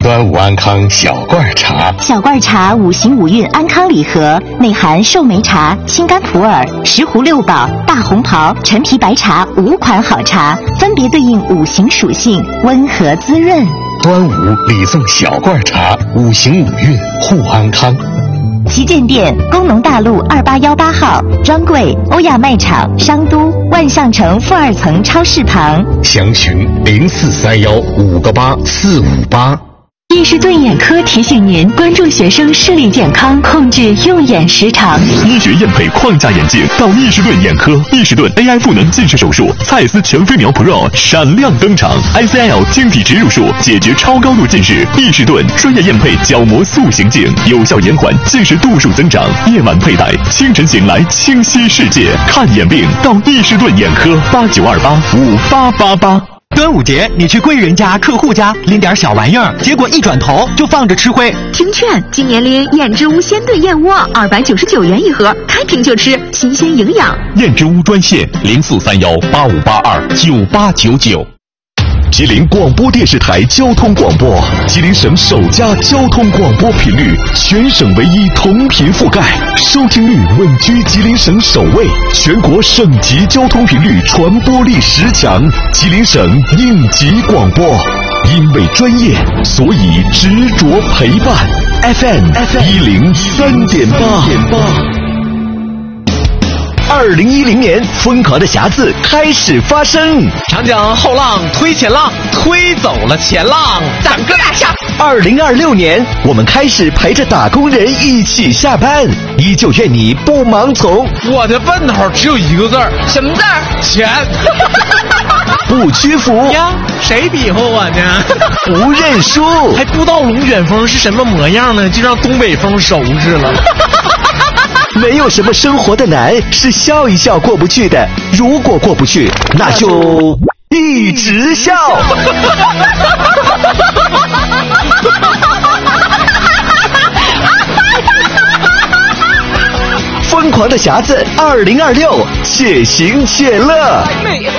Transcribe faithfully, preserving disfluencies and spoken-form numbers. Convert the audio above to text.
端午安康小罐茶。 小罐茶五行五运安康礼盒，内含寿眉茶、青柑普洱、石斛六宝、大红袍、陈皮白茶五款好茶，分别对应五行属性，温和滋润。 端午礼送小罐茶，五行五运护安康。 旗舰店：工农大路二八幺八号，专柜：欧亚卖场商都万象城负二层超市旁。 详询零四三幺五个八四五八。 易士顿眼科提醒您关注学生视力健康，控制用眼时长。 医学验配框架眼镜到易士顿眼科，易士顿 A I 赋能近视手术，蔡司全飞秒 Pro 闪亮登场 ，I C L 晶体植入术解决超高度近视。易士顿专业验配角膜塑形镜，有效延缓近视度数增长。夜晚佩戴，清晨醒来清晰世界。看眼病到易士顿眼科，八九二八五八八八。 端午节，你去贵人家、客户家拎点小玩意儿，结果一转头就放着吃灰。 听劝，今年拎燕之屋鲜炖燕窝，二百九十九元一盒，开瓶就吃，新鲜营养。 燕之屋专线零四三幺八五八二九八九九。吉林广播电视台交通广播，吉林省首家交通广播频率，全省唯一同频覆盖，收听率稳居吉林省首位，全国省级交通频率传播力十强，吉林省应急广播。因为专业，所以执着陪伴。F M 一零三点八。二零一零年，疯狂的匣子开始发生。 长江后浪推前浪，推走了前浪，咱哥俩下。 二零二六年，我们开始陪着打工人一起下班，依旧愿你不盲从。 我的奔头只有一个字儿，什么字儿？钱。 不屈服呀，谁比划我呢？ 不认输， 还不知道龙卷风是什么模样呢，就让东北风收拾了。 没有什么生活的难是笑一笑过不去的，如果过不去，那就一直笑。疯狂的匣子二零二六，且行且乐。